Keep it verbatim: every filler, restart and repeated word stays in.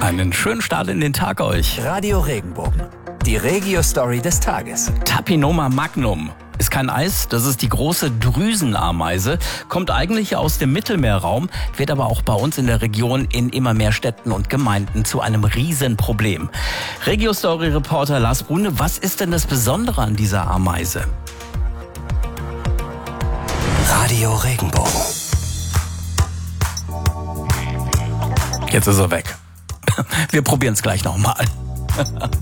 Einen schönen Start in den Tag euch. Radio Regenbogen, die Regio-Story des Tages. Tapinoma magnum ist kein Eis, das ist die große Drüsenameise, kommt eigentlich aus dem Mittelmeerraum, wird aber auch bei uns in der Region in immer mehr Städten und Gemeinden zu einem Riesenproblem. Regio-Story-Reporter Lars Brune, was ist denn das Besondere an dieser Ameise? Radio Regenbogen. Jetzt ist er weg. Wir probieren es gleich nochmal.